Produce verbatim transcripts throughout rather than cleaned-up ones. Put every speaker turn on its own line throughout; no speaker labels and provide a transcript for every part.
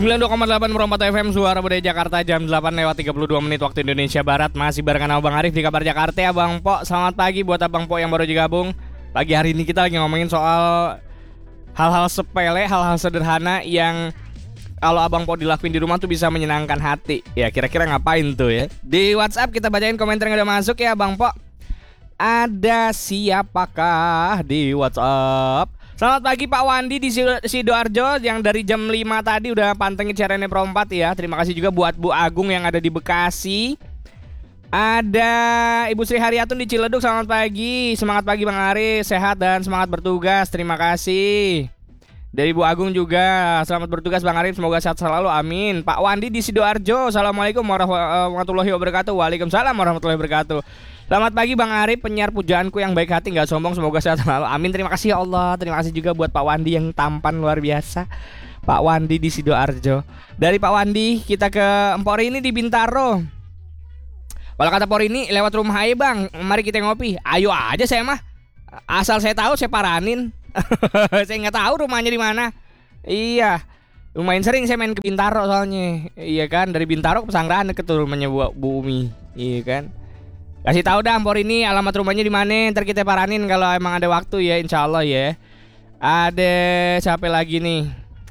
sembilan puluh dua koma delapan Merompot F M Suara Budaya Jakarta, jam delapan lewat tiga puluh dua menit waktu Indonesia Barat. Masih barengan Abang Arif di Kabar Jakarta ya Bang Po. Selamat pagi buat Abang Po yang baru digabung. Pagi hari ini kita lagi ngomongin soal hal-hal sepele, hal-hal sederhana yang kalau Abang Po dilakuin di rumah tuh bisa menyenangkan hati. Ya kira-kira ngapain tuh ya? Di WhatsApp kita bacain komentar yang udah masuk ya Bang Po. Ada siapakah di WhatsApp? Selamat pagi Pak Wandi di Sidoarjo yang dari jam lima tadi udah pantengin siarannya Pro empat ya. Terima kasih juga buat Bu Agung yang ada di Bekasi. Ada Ibu Sri Haryatun di Ciledug, selamat pagi. Semangat pagi Bang Ari, sehat dan semangat bertugas. Terima kasih. Dari Bu Agung juga, selamat bertugas Bang Arif, semoga sehat selalu, amin. Pak Wandi di Sidoarjo, assalamualaikum warahmatullahi wabarakatuh. Waalaikumsalam warahmatullahi wabarakatuh. Selamat pagi Bang Arif, penyiar pujaanku yang baik hati, gak sombong, semoga sehat selalu, amin. Terima kasih ya Allah. Terima kasih juga buat Pak Wandi yang tampan luar biasa, Pak Wandi di Sidoarjo. Dari Pak Wandi kita ke Empori ini di Bintaro. Kalau kata Pori ini lewat rumah aja Bang, mari kita ngopi. Ayo aja saya mah, asal saya tahu saya paranin. Saya nggak tahu rumahnya di mana. Iya, lumayan sering saya main ke Bintaro soalnya. Iya kan, dari Bintaro ke Pesanggerahan deket tuh rumahnya Bu, Bu Umi. Iya kan. Kasih tahu dah Empor ini alamat rumahnya di mana, ntar kita paranin kalau emang ada waktu ya, insya Allah ya. Ada siapa lagi nih?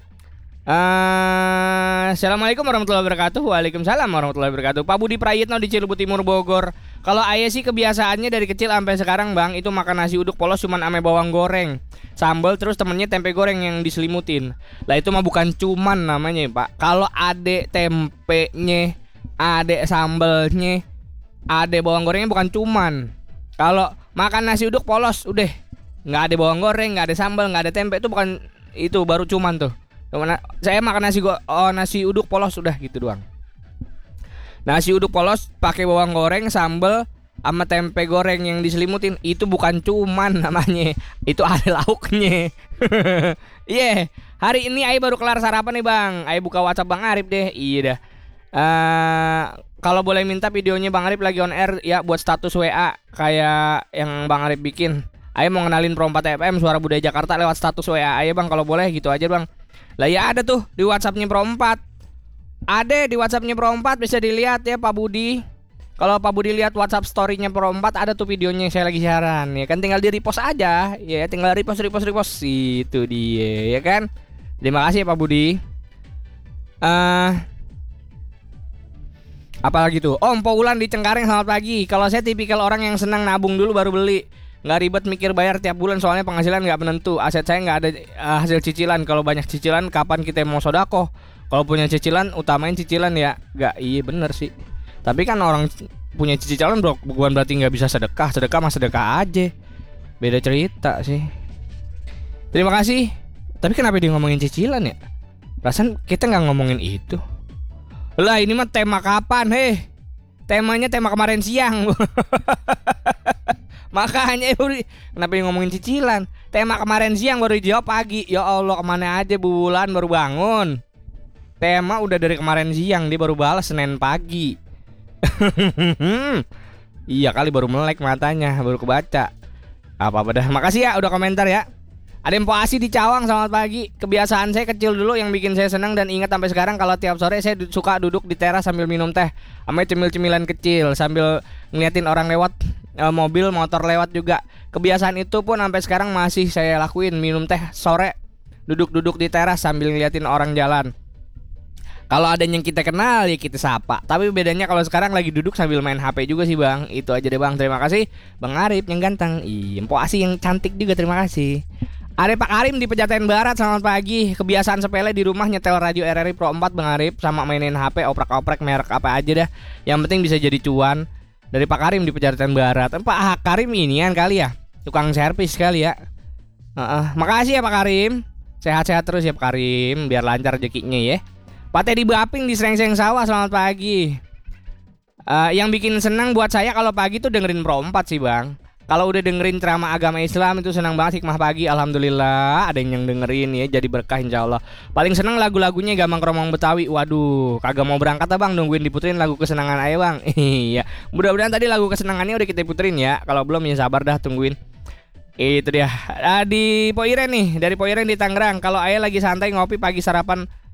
Uh, Assalamualaikum warahmatullahi wabarakatuh. Waalaikumsalam warahmatullahi wabarakatuh. Pak Budi Prayitno di Cilebut Timur Bogor. Kalau ayah sih kebiasaannya dari kecil sampai sekarang Bang, itu makan nasi uduk polos cuman ame bawang goreng, sambal, terus temennya tempe goreng yang diselimutin. Lah itu mah bukan cuman namanya Pak. Kalau ade tempenya, ade sambalnya, ade bawang gorengnya bukan cuman. Kalau makan nasi uduk polos udah nggak ada bawang goreng, nggak ada sambal, nggak ada tempe, itu bukan, itu baru cuman tuh. Saya makan nasi go oh, nasi uduk polos udah gitu doang. Nasi uduk polos pakai bawang goreng, sambal, sama tempe goreng yang diselimutin, itu bukan cuman namanya, itu ada lauknya. Iya, yeah. Hari ini Ai baru kelar sarapan nih Bang. Ai buka WhatsApp Bang Arif deh. Iya dah. Uh, kalau boleh minta videonya Bang Arif lagi on air ya buat status W A kayak yang Bang Arif bikin. Ai mau kenalin Pro empat F M Suara Budaya Jakarta lewat status W A aja Bang, kalau boleh gitu aja Bang. Lah ya ada tuh di WhatsAppnya Pro empat. Ada di WhatsAppnya Pro empat, bisa dilihat ya Pak Budi. Kalau Pak Budi lihat WhatsApp story-nya Pro empat, ada tuh videonya saya lagi siaran. Ya kan tinggal di repost aja. Ya tinggal repost repost repost itu dia ya kan. Terima kasih ya Pak Budi. Eh uh, Apalagi tuh? Oh, Mpo Ulan di Cengkareng, selamat pagi. Kalau saya tipikal orang yang senang nabung dulu baru beli. Nggak ribet mikir bayar tiap bulan, soalnya penghasilan nggak menentu. Aset saya nggak ada uh, hasil cicilan. Kalau banyak cicilan kapan kita mau sodakoh? Kalau punya cicilan utamain cicilan ya. Nggak, iya bener sih. Tapi kan orang punya cicilan bukan berarti nggak bisa sedekah. Sedekah mah sedekah aja, beda cerita sih. Terima kasih. Tapi kenapa dia ngomongin cicilan ya? Perasaan kita nggak ngomongin itu. Lah ini mah tema kapan heh? Temanya tema kemarin siang. Makanya kenapa dia ngomongin cicilan? Tema kemarin siang baru dijawab pagi. Ya Allah, kemana aja Bu Bulan baru bangun. Tema udah dari kemarin siang, dia baru balas Senin pagi. Iya kali baru melek matanya, baru kebaca. Apa-apa dah. Makasih ya udah komentar ya. Ada Mpo Asi di Cawang, selamat pagi. Kebiasaan saya kecil dulu yang bikin saya senang dan ingat sampai sekarang, kalau tiap sore saya suka duduk di teras sambil minum teh sama cemil-cemilan kecil sambil ngeliatin orang lewat, e, mobil motor lewat juga. Kebiasaan itu pun sampai sekarang masih saya lakuin, minum teh sore, duduk-duduk di teras sambil ngeliatin orang jalan. Kalau ada yang kita kenal ya kita sapa. Tapi bedanya kalau sekarang lagi duduk sambil main H P juga sih Bang. Itu aja deh Bang, terima kasih Bang Arif yang ganteng. Ih, Mpo Asi yang cantik juga, terima kasih. Ada Pak Karim di Pejaten Barat, selamat pagi. Kebiasaan sepele di rumah, nyetel radio R R I Pro empat Bang Arif, sama mainin H P, oprek-oprek merek apa aja dah. Yang penting bisa jadi cuan. Dari Pak Karim di Pejaten Barat. Pak Karim inian kali ya, tukang servis kali ya. uh, uh. Makasih ya Pak Karim. Sehat-sehat terus ya Pak Karim, biar lancar rezekinya ya. Pak Teddy Baping di Serengseng Sawah, selamat pagi. uh, Yang bikin senang buat saya kalau pagi tuh dengerin Pro empat sih Bang. Kalau udah dengerin ceramah agama Islam itu senang banget, hikmah pagi. Alhamdulillah ada yang dengerin ya, jadi berkah insya Allah. Paling senang lagu-lagunya Gambang Kromong Betawi. Waduh, kagak mau berangkat ah Bang, nungguin diputerin lagu kesenangan aja Bang. Iya, mudah-mudahan tadi lagu kesenangannya udah kita puterin ya. Kalau belum ya sabar dah, tungguin. Itu dia. Ah, di Poiren nih, dari Poiren di Tangerang. Kalau ayah lagi santai ngopi pagi sarapan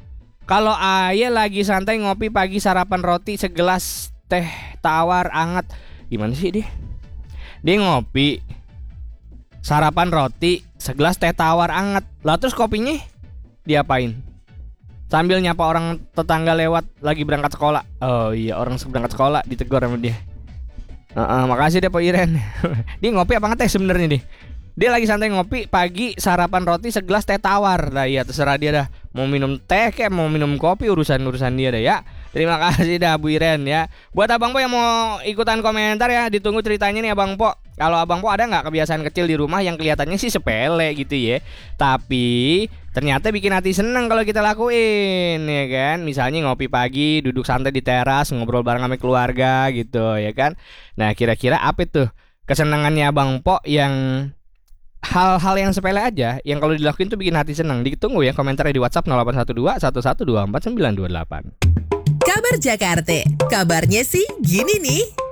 Kalau Aye lagi santai ngopi pagi sarapan roti segelas teh tawar anget. Gimana sih dia? Dia ngopi sarapan roti segelas teh tawar anget. Lah terus kopinya diapain? Sambil nyapa orang tetangga lewat lagi berangkat sekolah. Oh iya, orang berangkat sekolah ditegur sama dia. Uh, uh, makasih deh Pak Iren. Dia ngopi apa ngeteh sebenarnya nih? Dia lagi santai ngopi pagi sarapan roti segelas teh tawar. Nah iya terserah dia dah. Mau minum teh kayak mau minum kopi urusan-urusan dia dah ya. Terima kasih dah Bu Iren ya. Buat Abang Po yang mau ikutan komentar ya, ditunggu ceritanya nih Abang Po. Kalau Abang Po ada nggak kebiasaan kecil di rumah yang kelihatannya sih sepele gitu ya, tapi ternyata bikin hati seneng kalau kita lakuin ya kan. Misalnya ngopi pagi, duduk santai di teras, ngobrol bareng sama keluarga gitu ya kan. Nah kira-kira apa tuh kesenangannya Abang Po yang hal-hal yang sepele aja yang kalau dilakuin tuh bikin hati senang? Ditunggu ya komentarnya di WhatsApp nol delapan satu dua satu satu dua empat sembilan dua delapan.
Kabar Jakarta, kabarnya sih gini nih.